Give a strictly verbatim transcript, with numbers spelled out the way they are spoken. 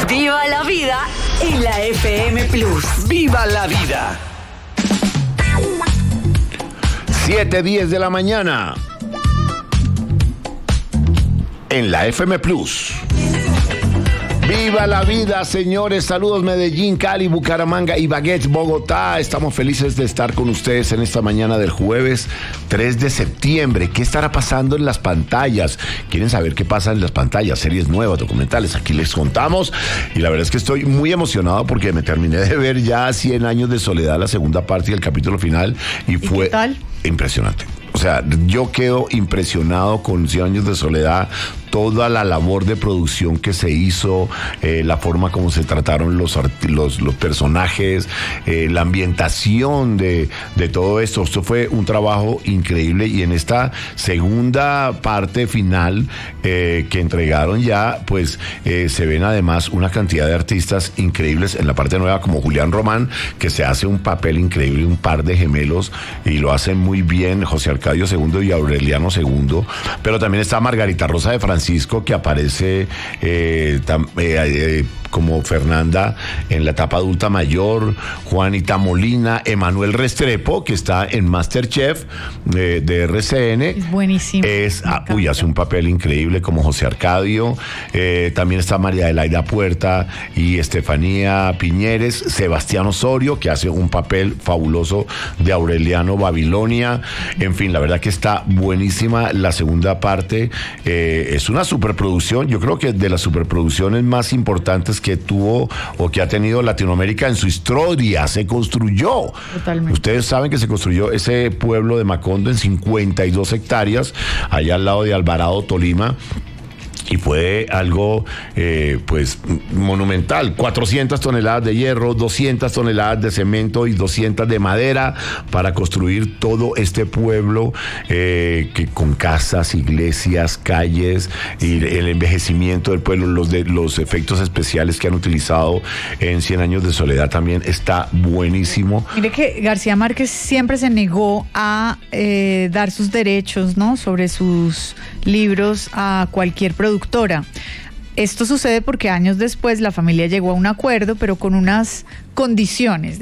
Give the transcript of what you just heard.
Viva la vida en la F M Plus. ¡Viva la vida! siete diez de la mañana. En la F M Plus. ¡Viva la vida, señores! Saludos Medellín, Cali, Bucaramanga, Ibagué, Bogotá. Estamos felices de estar con ustedes en esta mañana del jueves tres de septiembre. ¿Qué estará pasando en las pantallas? ¿Quieren saber qué pasa en las pantallas? Series nuevas, documentales. Aquí les contamos. Y la verdad es que estoy muy emocionado porque me terminé de ver ya cien años de soledad, la segunda parte del capítulo final. Y, ¿Y fue qué tal? Impresionante. O sea, yo quedo impresionado con cien años de soledad, toda la labor de producción que se hizo, eh, la forma como se trataron los, los, los personajes, eh, la ambientación de, de todo esto. Esto fue un trabajo increíble y en esta segunda parte final eh, que entregaron ya, pues eh, se ven además una cantidad de artistas increíbles en la parte nueva, como Julián Román, que se hace un papel increíble, un par de gemelos, y lo hacen muy bien José Arcadio segundo y Aureliano segundo, pero también está Margarita Rosa de Francisco, que aparece eh, tam, eh, eh, como Fernanda en la etapa adulta mayor, Juanita Molina, Emanuel Restrepo, que está en MasterChef eh, de R C N. Es buenísimo. Es, ah, uy, hace un papel increíble como José Arcadio. Eh, también está María Adelaida Puerta y Estefanía Piñeres, Sebastián Osorio, que hace un papel fabuloso de Aureliano Babilonia. En fin, la verdad que está buenísima la segunda parte. Eh, es una superproducción, yo creo que de las superproducciones más importantes que tuvo o que ha tenido Latinoamérica en su historia. Se construyó. Totalmente. Ustedes saben que se construyó ese pueblo de Macondo en cincuenta y dos hectáreas, allá al lado de Alvarado, Tolima. Y fue algo, eh, pues, monumental. cuatrocientas toneladas de hierro, doscientas toneladas de cemento y doscientas de madera para construir todo este pueblo eh, que con casas, iglesias, calles y el envejecimiento del pueblo, los, de, los efectos especiales que han utilizado en cien años de soledad también está buenísimo. Mire que García Márquez siempre se negó a eh, dar sus derechos, ¿no?, sobre sus libros a cualquier productora. Esto sucede porque años después la familia llegó a un acuerdo, pero con unas condiciones.